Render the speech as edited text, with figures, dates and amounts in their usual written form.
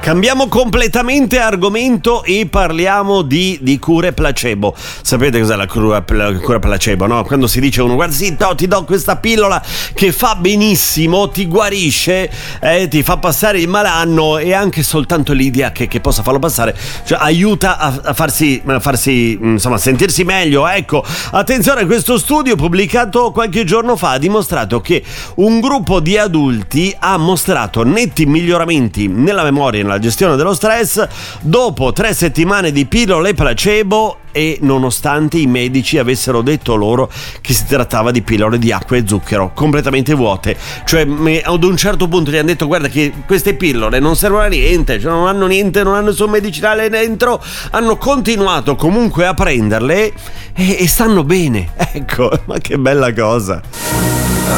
Cambiamo completamente argomento e parliamo di cure placebo. Sapete cos'è la cura placebo, no? Quando si dice a uno, guarda, sì, ti do questa pillola che fa benissimo, ti guarisce, ti fa passare il malanno, e anche soltanto l'idea che possa farlo passare, cioè aiuta a farsi insomma, sentirsi meglio. Ecco, attenzione, questo studio pubblicato qualche giorno fa ha dimostrato che un gruppo di adulti ha mostrato netti miglioramenti nella memoria e nella gestione dello stress dopo 3 settimane di pillole placebo, e nonostante i medici avessero detto loro che si trattava di pillole di acqua e zucchero completamente vuote. Cioè ad un certo punto gli hanno detto, guarda che queste pillole non servono a niente, cioè non hanno niente, non hanno nessun medicinale dentro. Hanno continuato comunque a prenderle e stanno bene. Ecco, ma che bella cosa.